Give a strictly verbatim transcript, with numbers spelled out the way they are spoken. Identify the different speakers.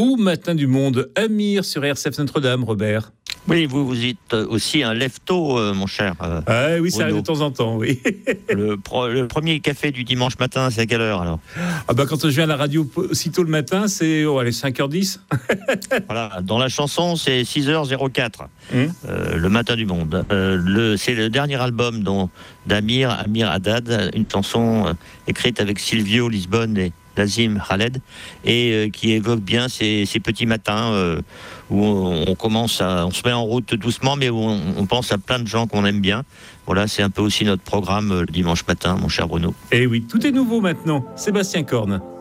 Speaker 1: Vous, Matin du Monde, Amir sur R C F Notre-Dame, Robert.
Speaker 2: Oui, vous, vous êtes aussi un lève-tôt, euh, mon cher. Euh,
Speaker 1: ah, oui, ça
Speaker 2: Bruno.
Speaker 1: arrive de temps en temps, oui.
Speaker 2: le, pro, le premier café du dimanche matin, c'est à quelle heure alors?
Speaker 1: Ah bah, quand je viens à la radio aussitôt le matin, c'est oh, allez, cinq heures dix.
Speaker 2: Voilà, dans la chanson, c'est six heures zéro quatre, mmh. euh, le Matin du Monde. Euh, le, c'est le dernier album dont, d'Amir, Amir Haddad, une chanson euh, écrite avec Silvio Lisbonne et Lazim Khaled, et euh, qui évoque bien ces, ces petits matins euh, où on, on commence à, on se met en route doucement, mais où on, on pense à plein de gens qu'on aime bien. Voilà, c'est un peu aussi notre programme euh, le dimanche matin, mon cher Bruno.
Speaker 1: Et oui, tout est nouveau maintenant. Sébastien Corne.